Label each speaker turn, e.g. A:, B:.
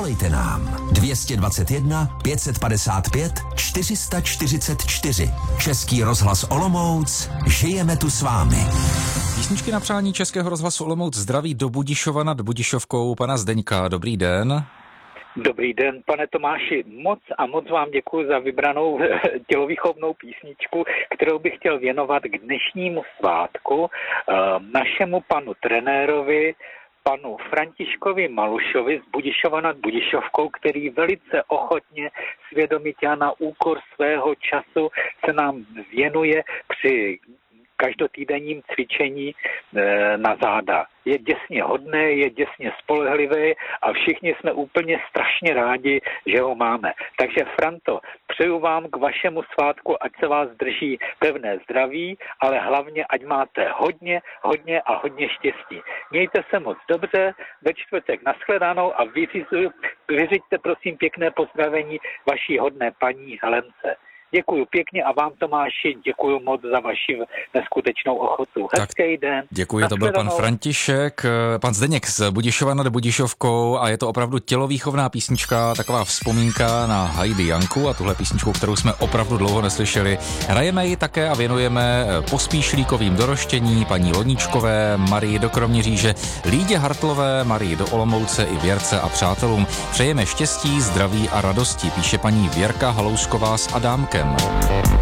A: Volejte nám 221 555 444. Český rozhlas Olomouc, žijeme tu s vámi.
B: Písničky na přání Českého rozhlasu Olomouc zdraví do Budišova nad Budišovkou pana Zdeňka. Dobrý den.
C: Dobrý den, pane Tomáši, moc vám děkuji za vybranou tělovýchovnou písničku, kterou bych chtěl věnovat k dnešnímu svátku našemu panu trenérovi, panu Františkovi Malušovi z Budišova nad Budišovkou, který velice ochotně, svědomitě a na úkor svého času se nám věnuje při každotýdenním cvičení na záda. Je děsně hodné, je děsně spolehlivý a všichni jsme úplně strašně rádi, že ho máme. Takže Franto, přeju vám k vašemu svátku, ať se vás drží pevné zdraví, ale hlavně ať máte hodně štěstí. Mějte se moc dobře, ve čtvrtek nashledanou a vyřiďte prosím pěkné pozdravení vaší hodné paní Helence. Děkuju pěkně a vám, Tomáši, děkuju moc za vaši neskutečnou ochotu. Hezký den.
B: Děkuji, to byl pan František, pan Zdeněk z Budišova nad Budišovkou a je to opravdu tělovýchovná písnička, taková vzpomínka na Heidi Janku a tuhle písničku, kterou jsme opravdu dlouho neslyšeli. Hrajeme ji také a věnujeme Pospíšlíkovým do Roštění, paní Loničkové, Marii do Kroměříže, Lídě Hartlové, Marii do Olomouce i Věrce a přátelům. Přejeme štěstí, zdraví a radosti, píše paní Věrka Halousková s Adámkem.